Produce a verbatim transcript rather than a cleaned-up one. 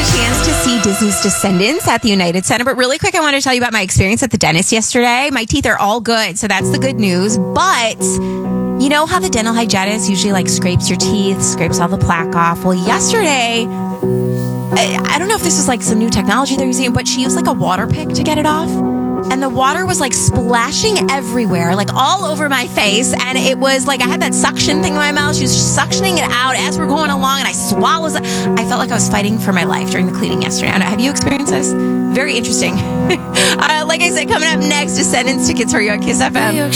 chance to see Disney's Descendants at the United Center, but really quick, I want to tell you about my experience at the dentist yesterday. My teeth are all good, so that's the good news. But you know how the dental hygienist usually like scrapes your teeth, scrapes all the plaque off? Well, yesterday, I, I don't know if this is like some new technology they're using, but she used like a water pick to get it off. And the water was like splashing everywhere, like all over my face. And it was like I had that suction thing in my mouth. She was suctioning it out as we're going along, and I swallowed it. I felt like I was fighting for my life during the cleaning yesterday. I don't know, have you experienced this? Very interesting. uh, like I said, coming up next, Descendants tickets for you on Kiss F M.